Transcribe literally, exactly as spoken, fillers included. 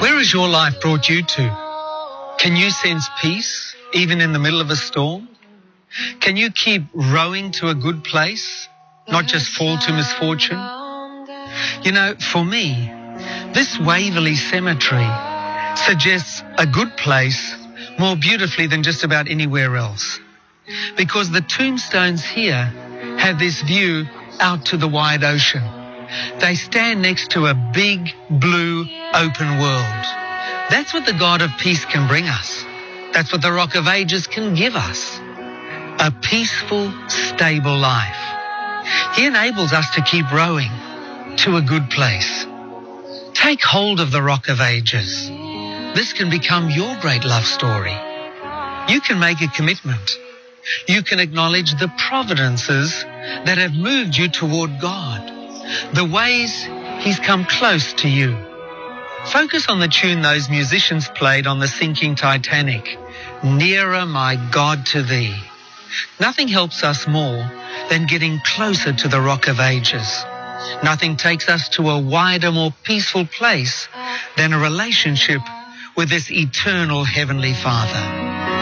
Where has your life brought you to? Can you sense peace even in the middle of a storm? Can you keep rowing to a good place, not just fall to misfortune? You know, for me, this Waverley Cemetery suggests a good place more beautifully than just about anywhere else, because the tombstones here have this view out to the wide ocean. They stand next to a big, blue, open world. That's what the God of peace can bring us. That's what the Rock of Ages can give us. A peaceful, stable life. He enables us to keep rowing to a good place. Take hold of the Rock of Ages. This can become your great love story. You can make a commitment. You can acknowledge the providences that have moved you toward God, the ways He's come close to you. Focus on the tune those musicians played on the sinking Titanic, Nearer, My God, to Thee. Nothing helps us more than getting closer to the Rock of Ages. Nothing takes us to a wider, more peaceful place than a relationship with this eternal Heavenly Father.